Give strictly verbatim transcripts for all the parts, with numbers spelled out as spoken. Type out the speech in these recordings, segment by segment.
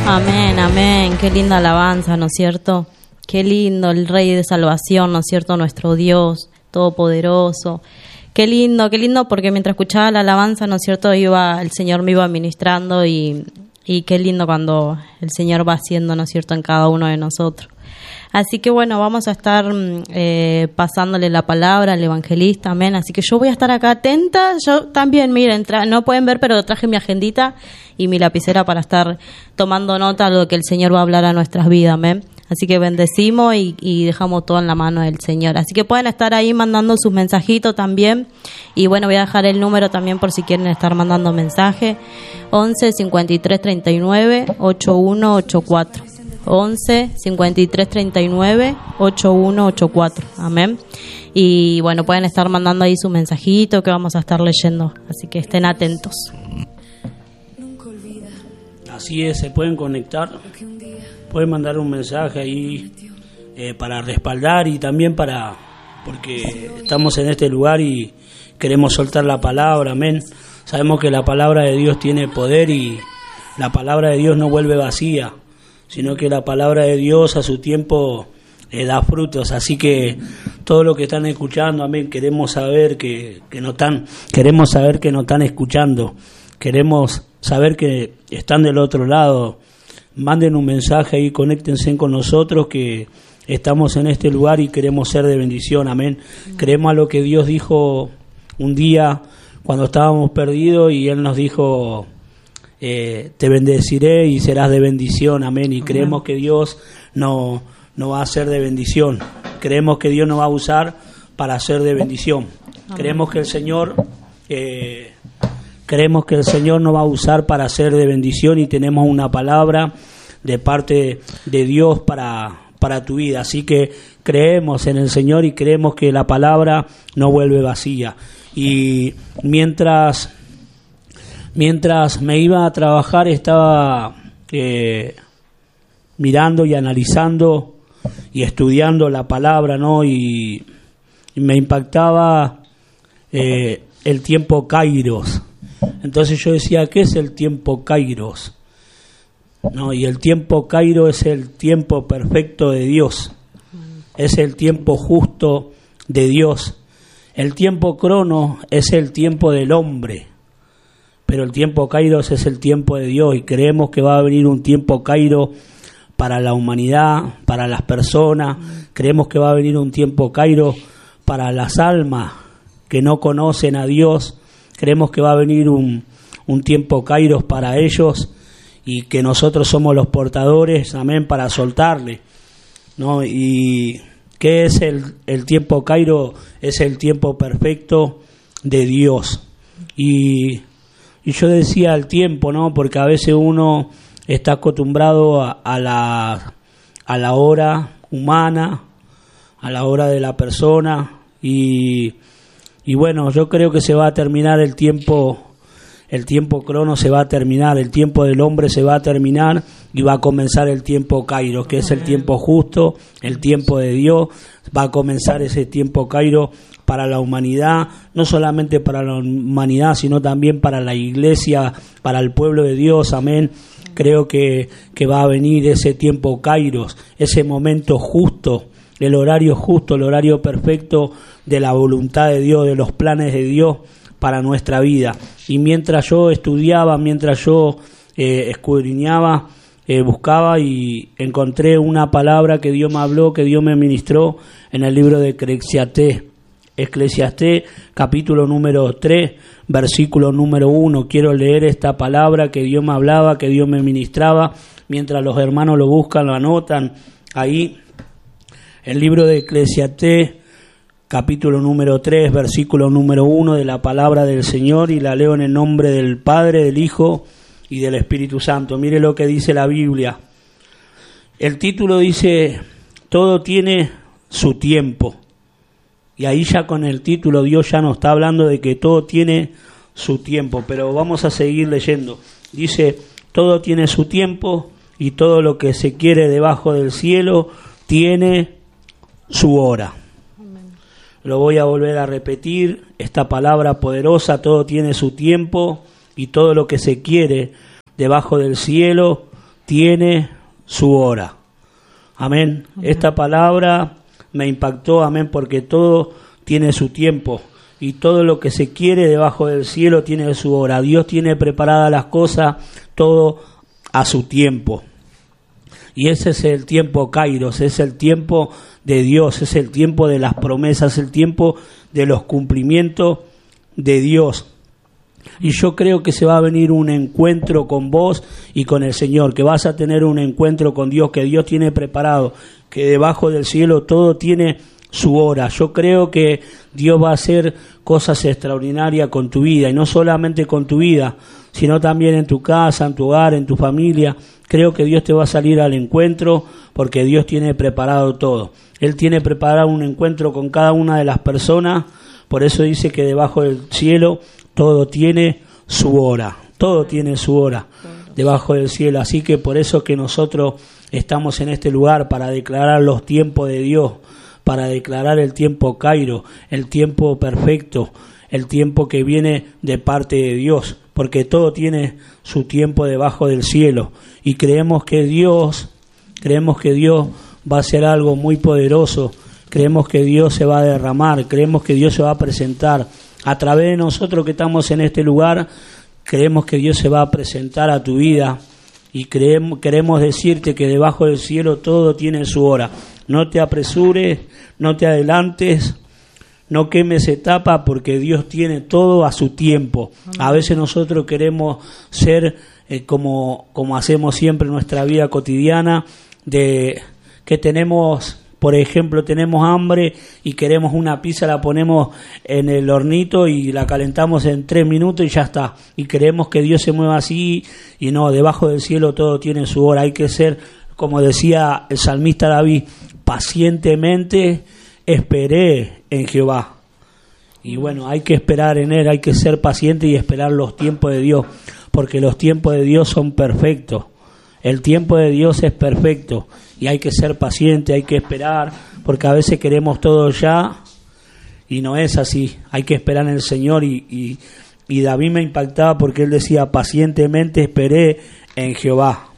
Amén, amén. Qué linda alabanza, ¿no es cierto? Qué lindo el Rey de Salvación, ¿no es cierto? Nuestro Dios Todopoderoso. Qué lindo, qué lindo, porque mientras escuchaba la alabanza, ¿no es cierto? Iba, el Señor me iba ministrando y, y qué lindo cuando el Señor va haciendo, ¿no es cierto?, en cada uno de nosotros. Así que bueno, vamos a estar eh, pasándole la palabra al evangelista, amén. Así que yo voy a estar acá atenta. Yo también, miren, tra- no pueden ver, pero traje mi agendita y mi lapicera para estar tomando nota de lo que el Señor va a hablar a nuestras vidas, amén. Así que bendecimos y, y dejamos todo en la mano del Señor. Así que pueden estar ahí mandando sus mensajitos también. Y bueno, voy a dejar el número también por si quieren estar mandando mensaje. once cincuenta y tres treinta y nueve ochenta y uno ochenta y cuatro. once cincuenta y tres treinta y nueve ochenta y uno ochenta y cuatro. Amén. Y bueno, pueden estar mandando ahí su mensajito que vamos a estar leyendo. Así que estén atentos. Así es, se pueden conectar, pueden mandar un mensaje ahí eh, para respaldar y también para, porque estamos en este lugar y queremos soltar la palabra, amén. Sabemos que la palabra de Dios tiene poder y la palabra de Dios no vuelve vacía, sino que la palabra de Dios a su tiempo eh, da frutos. Así que todo lo que están escuchando, amén, queremos saber que, que no están, queremos saber que no están escuchando, queremos saber que están del otro lado. Manden un mensaje y conéctense con nosotros que estamos en este lugar y queremos ser de bendición, amén. Creemos a lo que Dios dijo un día cuando estábamos perdidos y Él nos dijo, eh, te bendeciré y serás de bendición, amén. Y creemos que Dios no, no va a ser de bendición, creemos que Dios nos va a usar para ser de bendición. Creemos que el Señor eh, creemos que el Señor nos va a usar para ser de bendición y tenemos una palabra de parte de Dios para, para tu vida. Así que creemos en el Señor y creemos que la palabra no vuelve vacía. Y mientras, mientras me iba a trabajar estaba eh, mirando y analizando y estudiando la palabra, ¿no? Y, y me impactaba eh, el tiempo Kairos. Entonces yo decía, ¿qué es el tiempo Kairos? No, y el tiempo Kairos es el tiempo perfecto de Dios, es el tiempo justo de Dios. El tiempo crono es el tiempo del hombre, pero el tiempo Kairos es el tiempo de Dios y creemos que va a venir un tiempo Kairos para la humanidad, para las personas. Creemos que va a venir un tiempo Kairos para las almas que no conocen a Dios. Creemos que va a venir un, un tiempo Kairos para ellos y que nosotros somos los portadores, amén, para soltarle, ¿no? Y ¿qué es el, el tiempo Kairos? Es el tiempo perfecto de Dios. Y, y yo decía el tiempo, ¿no? Porque a veces uno está acostumbrado a, a, la, a la hora humana, a la hora de la persona y... Y bueno, yo creo que se va a terminar el tiempo, el tiempo crono se va a terminar, el tiempo del hombre se va a terminar y va a comenzar el tiempo Kairos, que es el tiempo justo, el tiempo de Dios. Va a comenzar ese tiempo Kairos para la humanidad, no solamente para la humanidad, sino también para la iglesia, para el pueblo de Dios, amén. Creo que, que va a venir ese tiempo Kairos, ese momento justo, el horario justo, el horario perfecto de la voluntad de Dios, de los planes de Dios para nuestra vida. Y mientras yo estudiaba, mientras yo eh, escudriñaba, eh, buscaba y encontré una palabra que Dios me habló, que Dios me ministró en el libro de Eclesiastés. Eclesiastés, capítulo número tres, versículo número uno. Quiero leer esta palabra que Dios me hablaba, que Dios me ministraba. Mientras los hermanos lo buscan, lo anotan ahí. El libro de Eclesiastés, capítulo número tres, versículo número uno de la palabra del Señor, y la leo en el nombre del Padre, del Hijo y del Espíritu Santo. Mire lo que dice la Biblia. El título dice, todo tiene su tiempo. Y ahí ya con el título Dios ya nos está hablando de que todo tiene su tiempo. Pero vamos a seguir leyendo. Dice, todo tiene su tiempo y todo lo que se quiere debajo del cielo tiene su hora. Amén. Lo voy a volver a repetir, esta palabra poderosa, todo tiene su tiempo y todo lo que se quiere debajo del cielo tiene su hora. Amén. Amén. Esta palabra me impactó, amén, porque todo tiene su tiempo y todo lo que se quiere debajo del cielo tiene su hora. Dios tiene preparadas las cosas, todo a su tiempo. Y ese es el tiempo Kairos, es el tiempo de Dios, es el tiempo de las promesas, el tiempo de los cumplimientos de Dios. Y yo creo que se va a venir un encuentro con vos y con el Señor, que vas a tener un encuentro con Dios, que Dios tiene preparado, que debajo del cielo todo tiene su hora. Yo creo que Dios va a hacer cosas extraordinarias con tu vida, y no solamente con tu vida, sino también en tu casa, en tu hogar, en tu familia. Creo que Dios te va a salir al encuentro porque Dios tiene preparado todo. Él tiene preparado un encuentro con cada una de las personas, por eso dice que debajo del cielo todo tiene su hora, todo tiene su hora debajo del cielo. Así que por eso que nosotros estamos en este lugar, para declarar los tiempos de Dios, para declarar el tiempo Kairos, el tiempo perfecto, el tiempo que viene de parte de Dios, porque todo tiene su tiempo debajo del cielo. Y creemos que Dios, creemos que Dios va a hacer algo muy poderoso, creemos que Dios se va a derramar, creemos que Dios se va a presentar a través de nosotros que estamos en este lugar. Creemos que Dios se va a presentar a tu vida y creemos, queremos decirte que debajo del cielo todo tiene su hora. No te apresures, no te adelantes, no quemes etapa, porque Dios tiene todo a su tiempo. A veces nosotros queremos ser eh, como, como hacemos siempre en nuestra vida cotidiana, de que tenemos, por ejemplo, tenemos hambre y queremos una pizza, la ponemos en el hornito y la calentamos en tres minutos y ya está. Y queremos que Dios se mueva así, y no, debajo del cielo todo tiene su hora. Hay que ser, como decía el salmista David, pacientemente esperé en Jehová. Y bueno, hay que esperar en Él, hay que ser paciente y esperar los tiempos de Dios, porque los tiempos de Dios son perfectos. El tiempo de Dios es perfecto y hay que ser paciente, hay que esperar, porque a veces queremos todo ya y no es así. Hay que esperar en el Señor y, y, y David me impactaba porque él decía, pacientemente esperé en Jehová.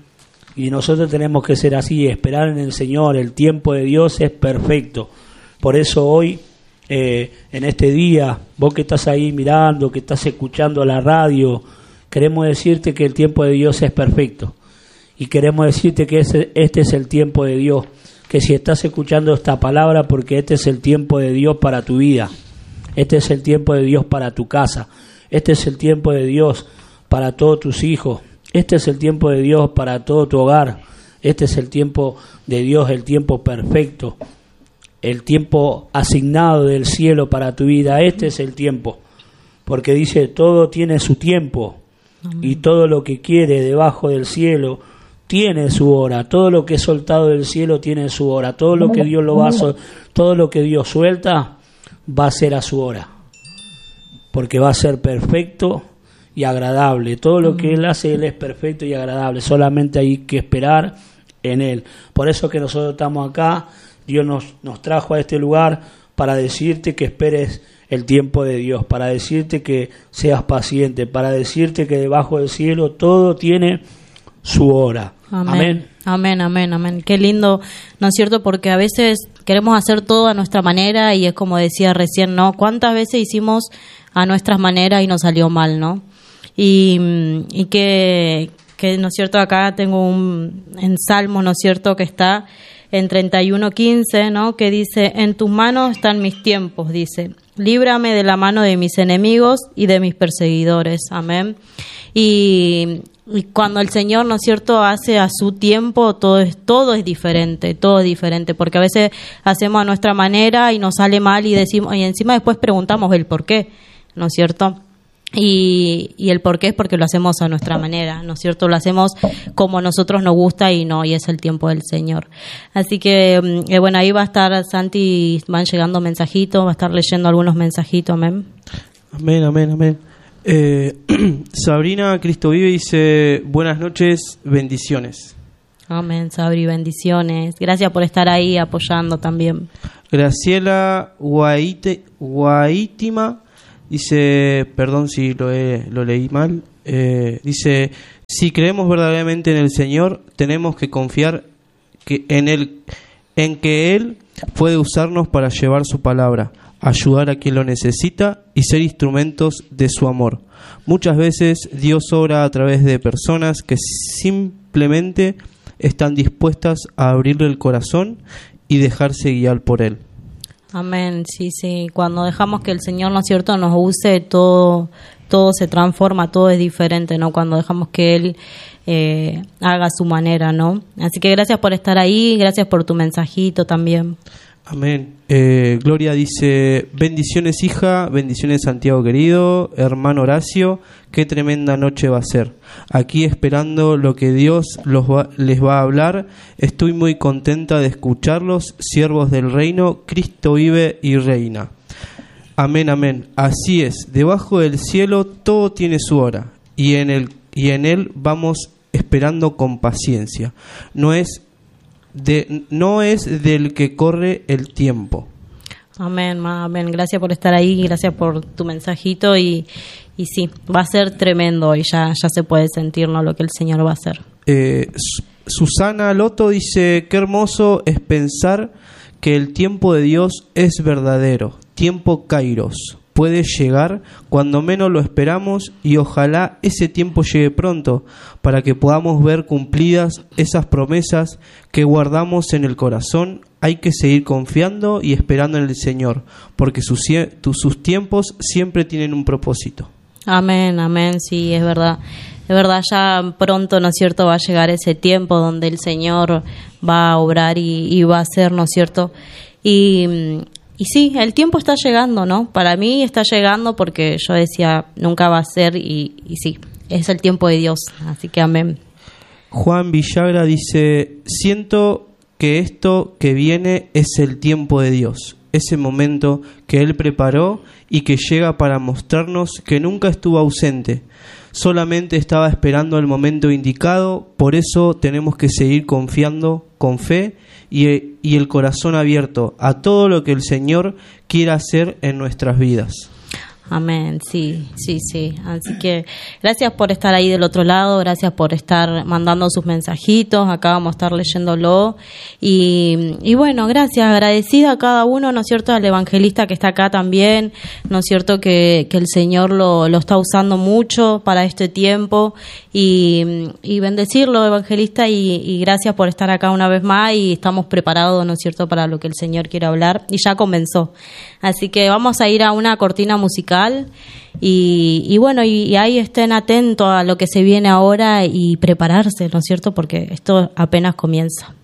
Y nosotros tenemos que ser así, esperar en el Señor. El tiempo de Dios es perfecto. Por eso hoy, eh, en este día, vos que estás ahí mirando, que estás escuchando la radio, queremos decirte que el tiempo de Dios es perfecto. Y queremos decirte que ese, este es el tiempo de Dios. Que si estás escuchando esta palabra, porque este es el tiempo de Dios para tu vida. Este es el tiempo de Dios para tu casa. Este es el tiempo de Dios para todos tus hijos. Este es el tiempo de Dios para todo tu hogar. Este es el tiempo de Dios, el tiempo perfecto, el tiempo asignado del cielo para tu vida. Este es el tiempo, porque dice, todo tiene su tiempo. Amén. Y todo lo que quiere debajo del cielo tiene su hora. Todo lo que es soltado del cielo tiene su hora. Todo lo que Dios lo va a sol- todo lo que Dios suelta va a ser a su hora, porque va a ser perfecto y agradable. Todo lo que Él hace, Él es perfecto y agradable. Solamente hay que esperar en Él. Por eso que nosotros estamos acá. Dios nos, nos trajo a este lugar para decirte que esperes el tiempo de Dios, para decirte que seas paciente, para decirte que debajo del cielo todo tiene su hora. Amén. Amén. Amén, amén, amén. Qué lindo, ¿no es cierto? Porque a veces queremos hacer todo a nuestra manera y es como decía recién, ¿no? ¿Cuántas veces hicimos a nuestras maneras y nos salió mal, ¿no? Y, y que, que, ¿no es cierto? Acá tengo un en Salmo, ¿no es cierto? Que está en treinta y uno quince, ¿no? Que dice, en tus manos están mis tiempos, dice, líbrame de la mano de mis enemigos y de mis perseguidores. Amén. Y, y cuando el Señor, ¿no es cierto?, hace a su tiempo, todo es, todo es diferente, todo es diferente, porque a veces hacemos a nuestra manera y nos sale mal y decimos, y encima después preguntamos el por qué, ¿no es cierto? Y, y el por qué es porque lo hacemos a nuestra manera, ¿no es cierto? Lo hacemos como a nosotros nos gusta y no, y es el tiempo del Señor. Así que, eh, bueno, ahí va a estar Santi, van llegando mensajitos, va a estar leyendo algunos mensajitos, amén. Amén, amén, amén. Eh, Sabrina Cristo Vive dice, buenas noches, bendiciones. Amén, Sabri, bendiciones. Gracias por estar ahí apoyando también. Graciela Guaite, Guaitima dice, perdón si lo, he, lo leí mal, eh, dice, Si creemos verdaderamente en el Señor, tenemos que confiar que en él, en que Él puede usarnos para llevar su palabra, ayudar a quien lo necesita y ser instrumentos de su amor. Muchas veces Dios obra a través de personas que simplemente están dispuestas a abrirle el corazón y dejarse guiar por Él. Amén, sí, sí. Cuando dejamos que el Señor, ¿no es cierto?, nos use, todo, todo se transforma, todo es diferente, ¿no? Cuando dejamos que Él eh, haga su manera, ¿no? Así que gracias por estar ahí, gracias por tu mensajito también. Amén. Eh, Gloria dice, bendiciones hija, bendiciones Santiago querido, hermano Horacio, qué tremenda noche va a ser. Aquí esperando lo que Dios los va, les va a hablar, estoy muy contenta de escucharlos, siervos del reino, Cristo vive y reina. Amén, amén. Así es, debajo del cielo todo tiene su hora y en el y en él vamos esperando con paciencia. No es De, no es del que corre el tiempo. Amén, amén. Gracias por estar ahí, gracias por tu mensajito y, y sí, va a ser tremendo y ya, ya se puede sentir, ¿no?, lo que el Señor va a hacer. Eh, Susana Loto dice, qué hermoso es pensar que el tiempo de Dios es verdadero, tiempo kairos. Puede llegar cuando menos lo esperamos y ojalá ese tiempo llegue pronto para que podamos ver cumplidas esas promesas que guardamos en el corazón. Hay que seguir confiando y esperando en el Señor porque sus, sus tiempos siempre tienen un propósito. Amén, amén, sí, es verdad. Es verdad, ya pronto, ¿no es cierto?, va a llegar ese tiempo donde el Señor va a obrar y, y va a hacer, ¿no es cierto? Y... Y sí, el tiempo está llegando, ¿no? Para mí está llegando porque yo decía, nunca va a ser y, y sí, es el tiempo de Dios, así que amén. Juan Villagra dice, siento que esto que viene es el tiempo de Dios, ese momento que Él preparó y que llega para mostrarnos que nunca estuvo ausente, solamente estaba esperando el momento indicado, por eso tenemos que seguir confiando con fe y, y el corazón abierto a todo lo que el Señor quiera hacer en nuestras vidas. Amén, sí, sí, sí. Así que gracias por estar ahí del otro lado, gracias por estar mandando sus mensajitos, acá vamos a estar leyéndolo. Y, y bueno, gracias, agradecida a cada uno, ¿no es cierto?, al evangelista que está acá también, ¿no es cierto?, que, que el Señor lo, lo está usando mucho para este tiempo. Y, y bendecirlo, evangelista, y, y gracias por estar acá una vez más y estamos preparados, ¿no es cierto?, para lo que el Señor quiere hablar y ya comenzó. Así que vamos a ir a una cortina musical y, y bueno, y, y ahí estén atentos a lo que se viene ahora y prepararse, ¿no es cierto?, porque esto apenas comienza.